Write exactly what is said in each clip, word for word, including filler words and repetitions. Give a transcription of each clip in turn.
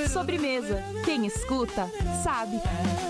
Sobremesa. Quem escuta, sabe.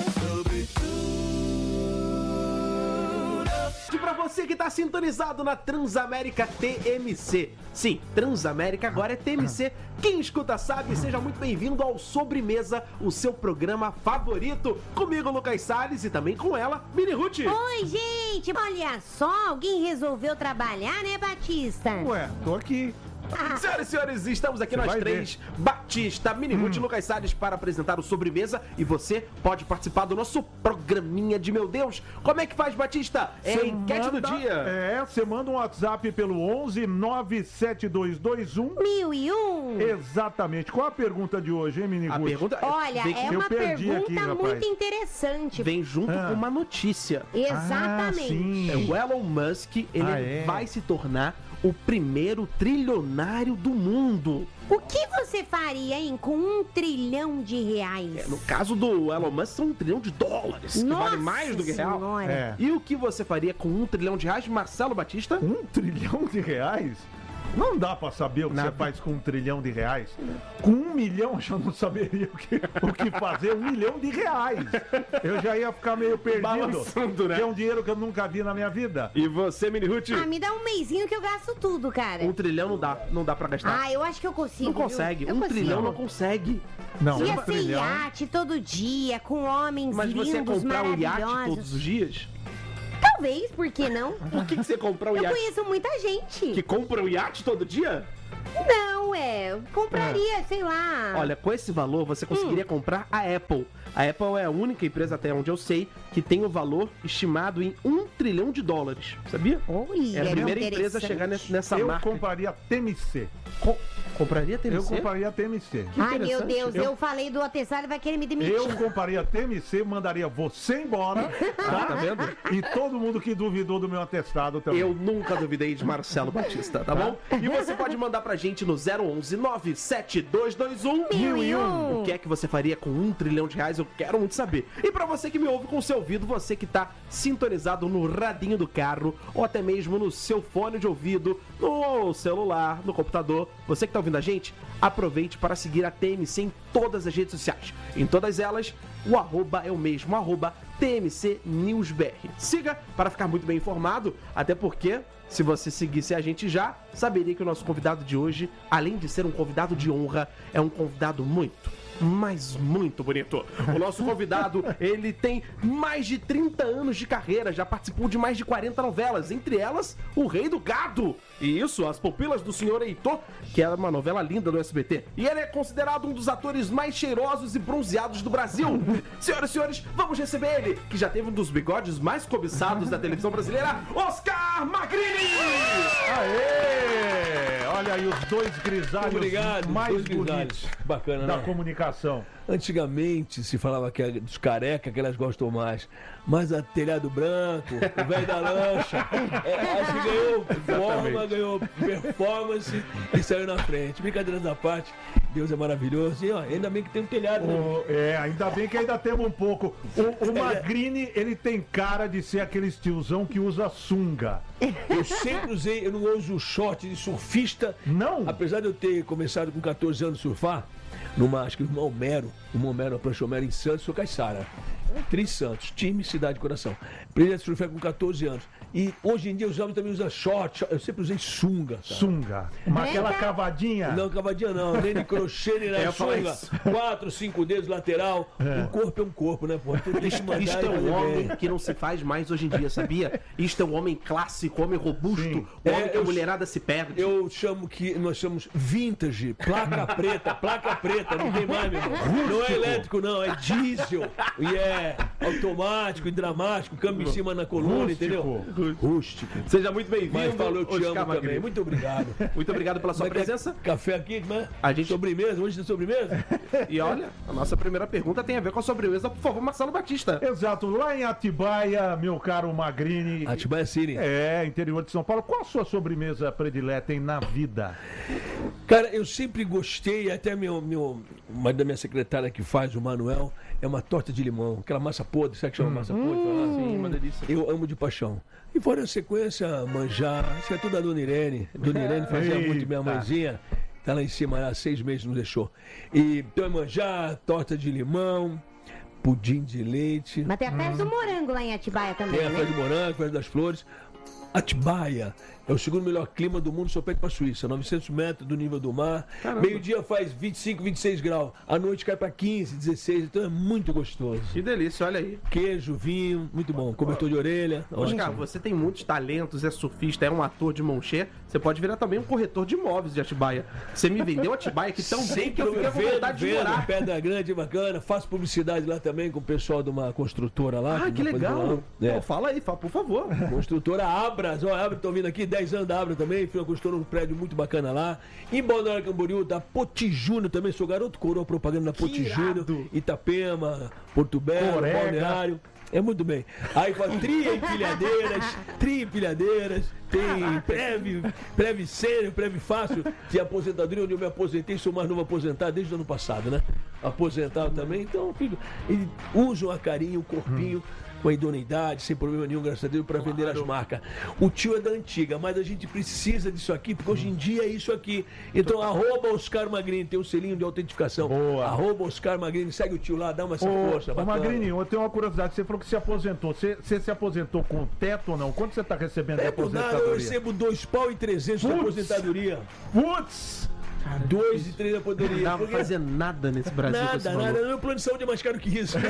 E pra você que tá sintonizado na Transamérica T M C. Sim, Transamérica agora é T M C. Quem escuta sabe, seja muito bem-vindo ao Sobremesa, o seu programa favorito. Comigo, Lucas Salles, e também com ela, Mini Ruth. Oi, gente, olha só, alguém resolveu trabalhar, né, Batista? Ué, tô aqui. Senhoras e senhores, estamos aqui Você nós vai três, ver. Batista, Mini Ruth e Hum. Lucas Salles, para apresentar o Sobremesa. E você pode participar do nosso programinha de meu Deus. Como é que faz, Batista? É a Cê enquete manda- do dia. É, você manda um WhatsApp pelo onze nove sete dois dois um. Mil e um. Exatamente. Qual a pergunta de hoje, hein, Mini A Ruth? pergunta Olha, vem, é eu uma perdi pergunta aqui, rapaz. muito interessante. vem junto Ah. com uma notícia. Exatamente. Ah, sim. É, o Elon Musk, ele Ah, é? vai se tornar o primeiro trilionário do mundo. O que você faria, hein, com um trilhão de reais? É, no caso do Elon Musk, são um trilhão de dólares, que Nossa vale mais do que real. Senhora. É. E o que você faria com um trilhão de reais, Marcelo Batista? Um trilhão de reais? Não dá pra saber o que Nada. você faz com um trilhão de reais. Com um milhão eu já não saberia o que, o que fazer. Um milhão de reais. Eu já ia ficar meio perdido. Balançando, né? Que é um dinheiro que eu nunca vi na minha vida. E você, Mini Ruth? Ah, me dá um mêsinho que eu gasto tudo, cara. Um trilhão não dá, não dá pra gastar. Ah, eu acho que eu consigo. não viu? consegue, Eu um consigo. trilhão não consegue. Não, Ia um ser trilhão. iate todo dia, com homens Mas você ia lindos, comprar o iate maravilhosos. todos os dias? Talvez, por que não? Por que, que você comprar o Eu iate? conheço muita gente. Que compra o iate todo dia? Não, é. eu Compraria, sei lá. Olha, com esse valor você conseguiria comprar a Apple. A Apple é a única empresa, até onde eu sei, que tem o valor estimado em um trilhão de dólares. Sabia? Olha, É a primeira interessante. empresa a chegar nessa, nessa Eu marca. compraria T M C. Co- compraria T M C? Eu compraria T M C. Que Ai, meu interessante. Deus, eu... Eu- falei do atestado, ele vai querer me demitir. Eu compraria T M C, mandaria você embora, Ah, tá vendo? e todo mundo que duvidou do meu atestado também. Eu nunca duvidei de Marcelo Batista, tá bom? E você pode mandar pra gente no zero onze nove sete dois dois um Mil e um. O que é que você faria com um trilhão de reais? Eu quero muito saber. E pra você que me ouve com o seu ouvido, você que tá sintonizado no radinho do carro, ou até mesmo no seu fone de ouvido, no celular, no computador, você que tá ouvindo a gente, aproveite para seguir a T M C em todas as redes sociais. Em todas elas, o arroba é o mesmo, arroba T M C News B R. Siga para ficar muito bem informado, até porque, se você seguisse a gente já, saberia que o nosso convidado de hoje, além de ser um convidado de honra, é um convidado muito, mas muito bonito. O nosso convidado, ele tem mais de trinta anos de carreira, já participou de mais de quarenta novelas, entre elas, O Rei do Gado. E isso, As Pupilas do Senhor Heitor, que é uma novela linda do S B T. E ele é considerado um dos atores mais cheirosos e bronzeados do Brasil. Senhoras e senhores, vamos receber ele, que já teve um dos bigodes mais cobiçados da televisão brasileira, Oscar Magrini! Aê! Olha aí os dois grisalhos Obrigado, mais dois grisalhos. bonitos Bacana, da né? comunicação. Antigamente se falava que é dos careca que elas gostam mais. Mas a telhado branco, o velho da lancha, é, acho que ganhou forma, ganhou performance e saiu na frente. Brincadeiras à parte, Deus é maravilhoso. E ó, ainda bem que tem um telhado. né? O- é, ainda bem que ainda temos um pouco. O, o Magrini, ele tem cara de ser aquele tiozão que usa sunga. Eu sempre usei, eu não uso short de surfista. Não? Apesar de eu ter começado com catorze anos a surfar, numa, acho que no Homero, uma Homero, na Prancha Homero em Santos, sou Caiçara. Três Santos, time, cidade, coração. Aprendi a surfar com catorze anos. E hoje em dia os homens também usam short, eu sempre usei sunga. Sabe? Sunga. Uma, É, aquela tá? cavadinha. Não, cavadinha não, nem de crochê, nem É, na eu falei sunga. isso. Quatro, cinco dedos lateral. Um corpo é um corpo, né, pô? Tu tem que mandar Isto e é um fazer homem bem. que não se faz mais hoje em dia, sabia? Isto é um homem clássico, homem robusto, Sim. o homem É, que a eu- mulherada se perde. Eu chamo que nós chamamos vintage, placa preta, placa preta, não tem mais, meu irmão. Não é elétrico, não, é diesel. E é automático e dramático, câmbio em cima na coluna, Rústico. entendeu? Rústico. Seja muito bem-vindo. Mas falou, eu te Oscar amo Magrini. também. Muito obrigado. Muito obrigado pela sua Como é que é? presença. Café aqui, como é? A gente- Sobremesa, hoje tem sobremesa? E olha, a nossa primeira pergunta tem a ver com a sobremesa. Por favor, Marcelo Batista. Exato, lá em Atibaia, meu caro Magrini. Atibaia City. É, interior de São Paulo. Qual a sua sobremesa predileta hein, na vida? Cara, eu sempre gostei, até meu, meu, uma da minha secretária que faz, o Manuel, é uma torta de limão, aquela massa podre, sabe que chama massa podre? Fala assim, uma delícia. Eu amo de paixão. E fora a sequência, manjar, isso é tudo da Dona Irene. Dona Irene fazia Eita. muito minha mãezinha. Tá lá em cima, há seis meses não deixou. E Iemanjá, torta de limão, pudim de leite. Mas tem a festa do morango lá em Atibaia também, Tem a né? festa de morango, a festa das flores. Atibaia é o segundo melhor clima do mundo, só perde pra Suíça. novecentos metros do nível do mar. Meio-dia faz vinte e cinco, vinte e seis graus. À noite cai pra quinze, dezesseis. Então é muito gostoso. Que delícia, olha aí. Queijo, vinho, muito bom. Cobertor de orelha. Oscar, ótimo. você tem muitos talentos, é surfista, é um ator de mão cheia. Você pode virar também um corretor de imóveis de Atibaia. Você me vendeu Atibaia aqui tão bem que eu fiquei com vontade de vendo, morar. Pedra Grande, bacana. Faço publicidade lá também com o pessoal de uma construtora lá. Ah, que uma coisa legal. lá. É. Pô, fala aí, fala, por favor. Construtora Abras, ó, Abras, tô vindo aqui, dez anos da Abras também, fui uma construtora, um prédio muito bacana lá. Em Balneário Camboriú, da Poti Júnior também, sou garoto coroa propaganda da Poti irado. Júnior, Itapema, Porto Belo, Corega. Balneário. É muito bem. Aí com tri empilhadeiras, tri empilhadeiras, tem preve, preve sério, preve fácil de aposentadoria, onde eu me aposentei, sou mais novo aposentado desde o ano passado, né? Aposentado também, então, filho, eles usam a carinho, o corpinho. Com a idoneidade, sem problema nenhum, graças a Deus, para vender as marcas. O tio é da antiga, mas a gente precisa disso aqui, porque hoje em dia é isso aqui. Então, arroba Oscar Magrini, tem um selinho de autentificação. Boa. Arroba Oscar Magrini, segue o tio lá, dá uma essa força. Ô, ô bacana. Magrini, eu tenho uma curiosidade. Você falou que se aposentou. Você, você se aposentou com teto ou não? Quanto você está recebendo de É por nada, eu aposentadoria? recebo dois pau e trezentos de Putz. aposentadoria. Putz! Dois e três de aposentadoria. Não dá pra Porque- fazer nada nesse Brasil com esse Nada, valor. nada. Meu plano de saúde é mais caro que isso.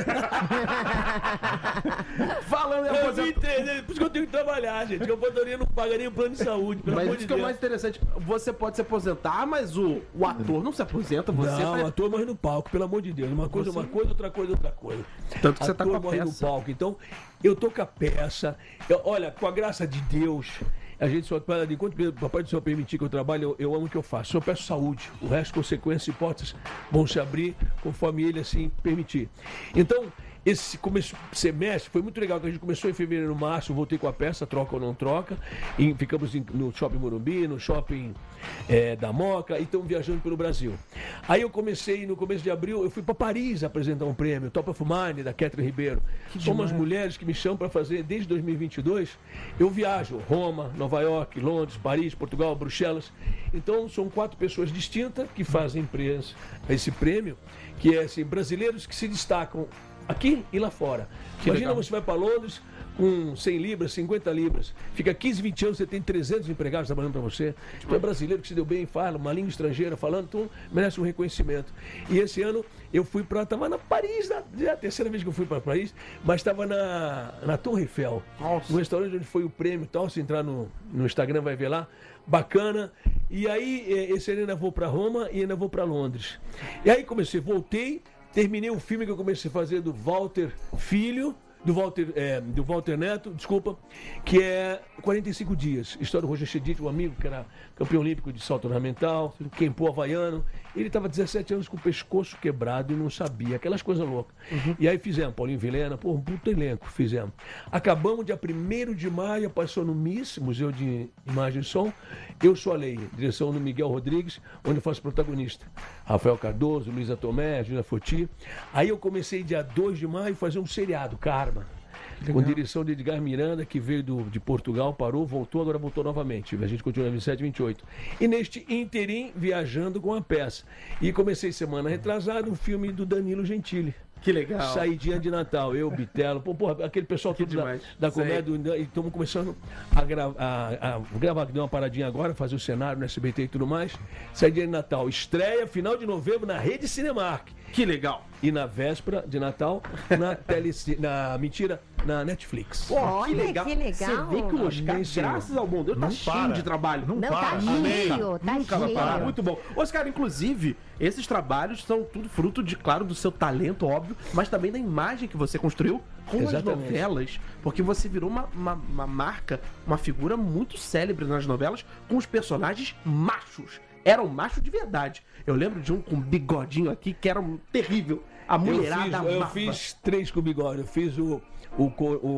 Falando em Eu vi aposentadoria. trezentos, por isso que eu tenho que trabalhar, gente. Que a aposentadoria não paga nem o plano de saúde, pelo Mas amor isso de que é o Deus. mais interessante. Você pode se aposentar, mas o, o ator não se aposenta. Você Não, tá... ator morre no palco, pelo amor de Deus. Uma coisa é uma coisa, outra coisa é outra coisa. Tanto que você tá Ator com a morre no peça. palco. Então, eu tô com a peça. Eu- olha, com a graça de Deus, a gente só fala, enquanto o Papai do Céu permitir que eu trabalhe, eu, eu amo o que eu faço. Só peço saúde. O resto, consequências e hipóteses vão se abrir conforme ele assim permitir. Então, esse começo, semestre foi muito legal, que a gente começou em fevereiro, março, voltei com a peça, troca ou não troca, e ficamos em- no Shopping Morumbi, no Shopping eh, da Moca, e estamos viajando pelo Brasil. Aí eu comecei, no começo de abril, eu fui para Paris apresentar um prêmio, Top of Mind, da Catherine Ribeiro. São umas mulheres que me chamam para fazer, desde dois mil e vinte e dois, eu viajo, Roma, Nova York, Londres, Paris, Portugal, Bruxelas. Então, são quatro pessoas distintas que fazem empresa, esse prêmio, que é assim, brasileiros que se destacam aqui e lá fora. Imagina, legal. você vai para Londres com cem libras, cinquenta libras, fica quinze, vinte anos, você tem trezentos empregados trabalhando para você. Tu é brasileiro que se deu bem, fala uma língua estrangeira falando, então merece um reconhecimento. E esse ano eu fui para, estava na Paris, na, já a terceira vez que eu fui para Paris, mas estava na, na Torre Eiffel, Nossa. no restaurante onde foi o prêmio e tal, se entrar no, no Instagram vai ver lá, bacana. E aí, eh, esse ano eu ainda vou para Roma e ainda vou para Londres. E aí comecei, voltei, terminei o filme que eu comecei a fazer do Walter Filho, do Walter, é, do Walter Neto, desculpa, que é quarenta e cinco dias. História do Roger Chedid, um amigo que era campeão olímpico de salto ornamental, Kempo havaiano. Ele estava dezessete anos com o pescoço quebrado e não sabia, aquelas coisas loucas. E aí fizemos, Paulinho Vilhena, pô, um puto elenco, fizemos. Acabamos dia primeiro de maio, passou no M I S, Museu de Imagem e Som. Eu Sou a Lei, direção do Miguel Rodrigues, onde eu faço protagonista. Rafael Cardoso, Luísa Tomé, Júlia Foti. Aí eu comecei dia dois de maio a fazer um seriado, Karma. Com direção de Edgar Miranda, que veio do, de Portugal, parou, voltou, agora voltou novamente. A gente continua vinte e sete, vinte e oito. E neste interim, viajando com a peça. E comecei semana retrasada um filme do Danilo Gentili. Que legal. Saidinha de Natal, eu, Bitelo, pô, porra, aquele pessoal todo da, demais. da Sei. comédia, e estamos começando a, gra a, a gravar, que deu uma paradinha agora, fazer o cenário no S B T e tudo mais. Saidinha de Natal, estreia final de novembro na Rede Cinemark. Que legal. E na véspera de Natal, na tele, na mentira, na Netflix. Pô, Olha, que legal. que legal. Você vê que o Oscar, Amém, Senhor. graças ao bom Deus, tá Não cheio para. de trabalho. Não, Não, para. tá cheio, tá Nunca vai parar. cheio. Muito bom. Oscar, inclusive, esses trabalhos são tudo fruto, de, claro, do seu talento, óbvio, mas também da imagem que você construiu com as Exatamente. novelas, porque você virou uma, uma, uma marca, uma figura muito célebre nas novelas, com os personagens machos. Eram machos de verdade. Eu lembro de um com bigodinho aqui que era um terrível. A Eu mulherada fiz, eu amava. fiz três com bigode. Eu fiz o, o, co- o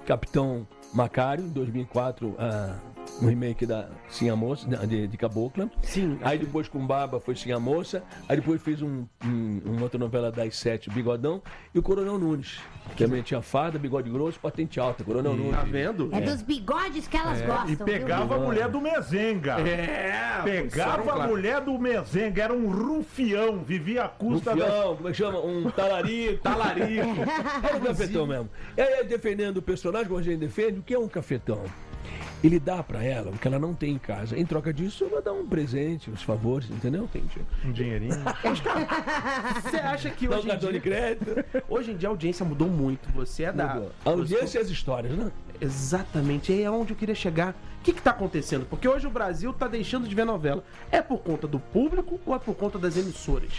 Capitão Macário, em dois mil e quatro, ah, um remake da Sim a Moça, de, de Cabocla. Sim. Aí depois com Baba foi Sim a Moça. Aí depois fez um, um, uma outra novela das sete, Bigodão. E o Coronel Nunes. Que também tinha farda, bigode grosso, patente alta. Coronel Nunes. Tá vendo? É dos bigodes que elas gostam. E pegava a viu? mulher do Mezenga. É, Pegava claro. a mulher do Mezenga, era um rufião, vivia à custa da... Rufião, como é que chama? Um talarico. Talarico. Era um cafetão mesmo. E aí, defendendo o personagem, como a gente defende, o que é um cafetão? Ele dá pra ela o que ela não tem em casa. Em troca disso, ela dá um presente, uns favores, entendeu? Entendi. Um dinheirinho. Você acha que Dá um hoje em, cartão de dia, crédito. hoje em dia a audiência mudou muito? Você é da... Mudou. A audiência e as histórias, né? Exatamente, aí é onde eu queria chegar. O que que tá acontecendo? Porque hoje o Brasil tá deixando de ver novela. É por conta do público ou é por conta das emissoras?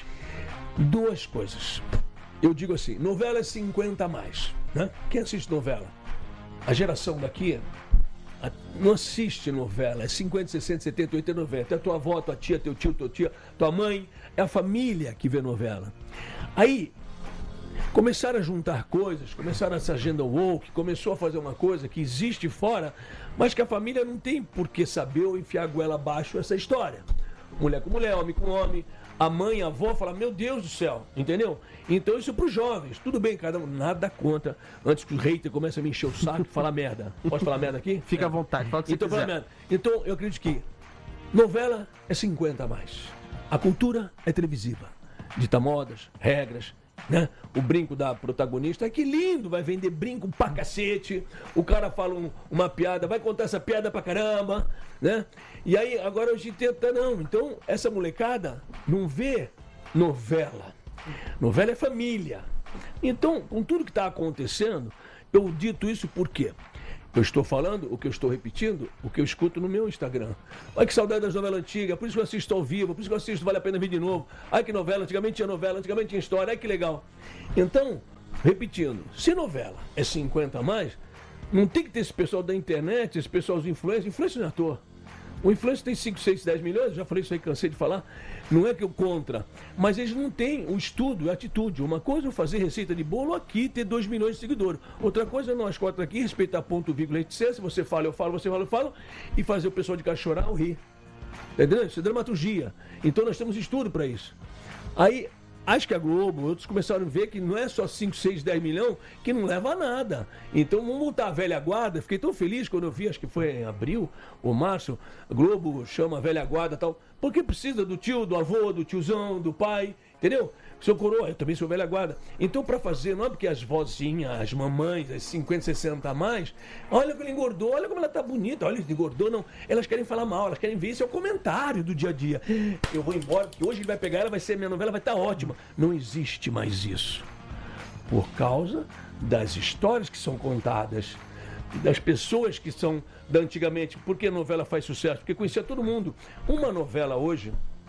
Duas coisas. Eu digo assim, novela é cinquenta a mais, né? Quem assiste novela? A geração daqui a- não assiste novela, é cinquenta, sessenta, setenta, oitenta, noventa. É tua avó, tua tia, teu tio, tua tia, tua mãe, é a família que vê novela. Aí, começaram a juntar coisas, começaram essa agenda woke, começou a fazer uma coisa que existe fora, mas que a família não tem por que saber ou enfiar a goela abaixo essa história. Mulher com mulher, homem com homem, a mãe, a avó fala, meu Deus do céu, entendeu? Então isso é para os jovens, tudo bem, cada um, nada contra, antes que o hater comece a me encher o saco e falar merda. Posso falar merda aqui? Fica à vontade, fala o que Então, você fala quiser. merda. Então eu acredito que novela é cinquenta a mais. A cultura é televisiva. Dita modas, regras, né? O brinco da protagonista, que lindo, vai vender brinco pra cacete. O cara fala um- uma piada, vai contar essa piada pra caramba, né? E aí, agora hoje tenta não. Então, essa molecada não vê novela. Novela é família. Então, com tudo que está acontecendo, eu dito isso por quê? Eu estou falando o que eu estou repetindo, o que eu escuto no meu Instagram. Ai, que saudade das novelas antigas, por isso que eu assisto ao vivo, por isso que eu assisto, vale a pena ver de novo. Ai, que novela, antigamente tinha novela, antigamente tinha história, ai, que legal. Então, repetindo, se novela é cinquenta a mais, não tem que ter esse pessoal da internet, esse pessoal dos influencers, influencer não é à toa. O influencer tem cinco, seis, dez milhões, já falei isso aí, cansei de falar. Não é que eu contra, mas eles não têm o estudo, a atitude. Uma coisa é eu fazer receita de bolo aqui e ter dois milhões de seguidores. Outra coisa é nós quatro aqui, respeitar ponto, vírgula, etcétera. Se você fala, eu falo, você fala, eu falo. E fazer o pessoal de casa chorar ou rir. Entendeu? Isso é dramaturgia. Então nós temos estudo para isso. Aí, acho que a Globo, outros começaram a ver que não é só cinco, seis, dez milhões que não leva a nada. Então vamos voltar a velha guarda. Fiquei tão feliz quando eu vi, acho que foi em abril ou março, a Globo chama a velha guarda e tal. Porque precisa do tio, do avô, do tiozão, do pai, entendeu? Seu coroa, eu também sou velha guarda. Então, para fazer, não é porque as vozinhas, as mamães, as cinquenta, sessenta a mais, olha como ela engordou, olha como ela tá bonita, olha, engordou, não. Elas querem falar mal, elas querem ver esse é o comentário do dia a dia. Eu vou embora, porque hoje ele vai pegar ela, vai ser minha novela, vai estar ótima. Não existe mais isso. Por causa das histórias que são contadas, das pessoas que são da antigamente. Por que a novela faz sucesso? Porque conhecia todo mundo. Uma novela hoje,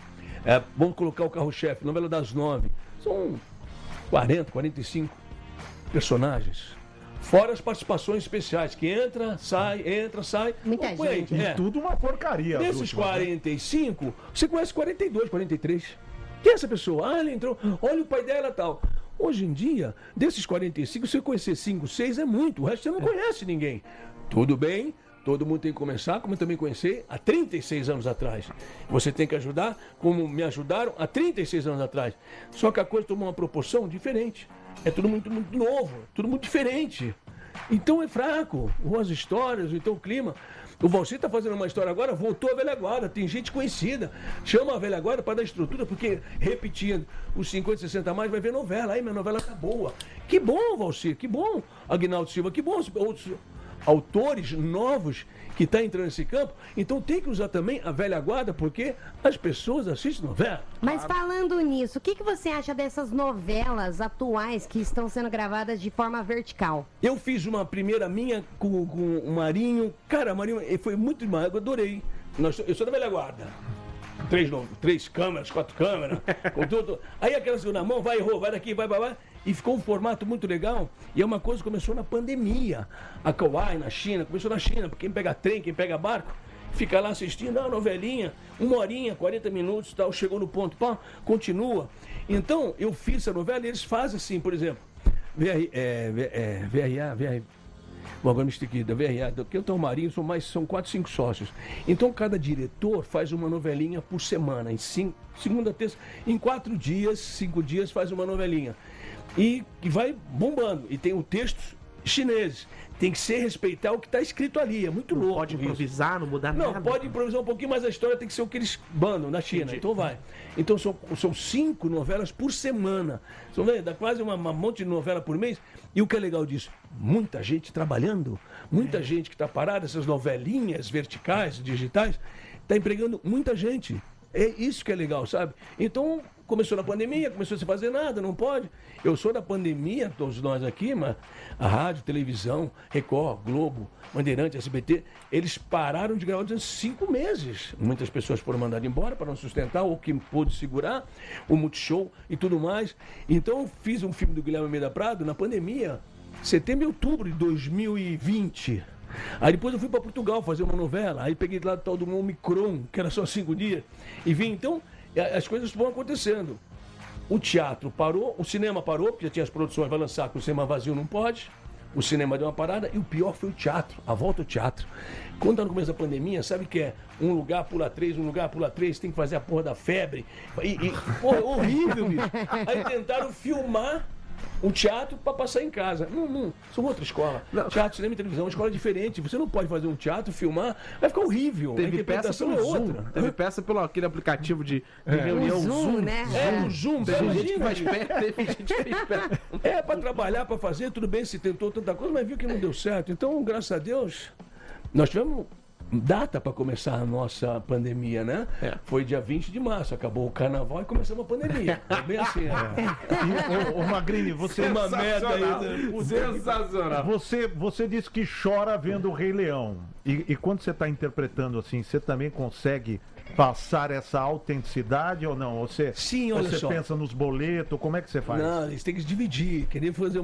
é, vamos colocar o carro-chefe, novela das nove, são quarenta, quarenta e cinco personagens. Fora as participações especiais, que entra, sai, entra, sai. Muita Não conhece, gente. E é. tudo uma porcaria. as Desses últimas, né? quarenta e cinco, você conhece quarenta e dois, quarenta e três. Quem é essa pessoa? Ah, ela entrou, olha o pai dela e tal. Hoje em dia, desses quarenta e cinco, você conhecer cinco, seis é muito, o resto você não conhece ninguém. Tudo bem, todo mundo tem que começar, como eu também conheci há trinta e seis anos atrás. Você tem que ajudar como me ajudaram há trinta e seis anos atrás. Só que a coisa tomou uma proporção diferente. É tudo muito, muito novo, tudo muito diferente. Então é fraco, ou as histórias, ou então o clima. O Valcir está fazendo uma história agora, voltou a velha guarda, tem gente conhecida. Chama a velha guarda para dar estrutura, porque, repetindo, os cinquenta, sessenta a mais vai ver novela. Aí minha novela tá boa. Que bom, Valcir, que bom, Aguinaldo Silva, que bom, outros autores novos que estão entrando nesse campo. Então tem que usar também a velha guarda, porque as pessoas assistem novela. Mas falando nisso, o que, que você acha dessas novelas atuais que estão sendo gravadas de forma vertical? Eu fiz uma primeira minha com, com o Marinho. Cara, Marinho, eh, foi muito demais, eu adorei. Nós, eu sou da velha guarda. Três, no- três câmeras, quatro câmeras, com tudo. Aí aquela segunda mão, vai, errou, vai daqui, vai, vai, vai. E ficou um formato muito legal. E é uma coisa que começou na pandemia. A Kauai, na China, começou na China. Quem pega trem, quem pega barco, fica lá assistindo a novelinha, uma horinha, quarenta minutos, tal, chegou no ponto, pá, continua. Então, eu fiz essa novela e eles fazem assim, por exemplo, V R, é, V- é, V R A, V R, Bom, agora isso aqui, da V R A, que eu tô Marinho, são mais, são quatro, cinco sócios. Então cada diretor faz uma novelinha por semana, em cinco, segunda, terça, em quatro dias, cinco dias faz uma novelinha. E, e vai bombando. E tem o texto chineses. Tem que ser respeitar o que está escrito ali. É muito Não louco. pode isso. improvisar, não mudar Não, nada. pode improvisar um pouquinho, mas a história tem que ser o que eles bandam na China. Entendi. Então vai. Então são, são cinco novelas por semana. São, né, dá quase uma, uma monte de novela por mês. E o que é legal disso? Muita gente trabalhando, muita gente que está parada, essas novelinhas verticais, digitais, está empregando muita gente. É isso que é legal, sabe? Então, começou na pandemia, começou a se fazer nada, não pode. Eu sou da pandemia, todos nós aqui, mas a rádio, televisão, Record, Globo, Bandeirante, S B T, eles pararam de gravar durante cinco meses. Muitas pessoas foram mandadas embora para não sustentar, ou que pôde segurar, o Multishow e tudo mais. Então, eu fiz um filme do Guilherme Almeida Prado na pandemia, setembro e outubro de dois mil e vinte. Aí depois eu fui para Portugal fazer uma novela, aí peguei lá do tal do Omicron, que era só cinco dias, e vim. Então, as coisas vão acontecendo. O teatro parou, o cinema parou, porque já tinha as produções, vai lançar, que o cinema vazio não pode, o cinema deu uma parada, e o pior foi o teatro, a volta ao teatro. Quando tá no começo da pandemia, sabe que é um lugar pula três, um lugar pula três, tem que fazer a porra da febre, e, e porra, horrível, bicho. Aí tentaram filmar um teatro para passar em casa. Não, não, são outra escola. Não. Teatro, cinema e televisão é uma escola diferente. Você não pode fazer um teatro, filmar, vai ficar horrível. Teve a interpretação peça pelo é Zoom. outra. Teve peça pelo aquele aplicativo de, de reunião O Zoom, Zoom. né? É, o Zoom, Teve imagina, gente que faz gente. perto, teve gente que fez perto. É para trabalhar, para fazer, tudo bem, se tentou tanta coisa, mas viu que não deu certo. Então, graças a Deus, nós tivemos data para começar a nossa pandemia, né? É. Foi dia vinte de março, acabou o carnaval e começamos a pandemia. É bem assim, né? E, ô, ô, Magrini, você, Uma merda aí, Sensacional. né? Puta que- Sensacional. você, você disse que chora vendo o Rei Leão. E, e quando você está interpretando assim, você também consegue passar essa autenticidade ou não? Você, Sim, olha você só. pensa nos boletos, como é que você faz? Não, eles têm que se dividir. Queria fazer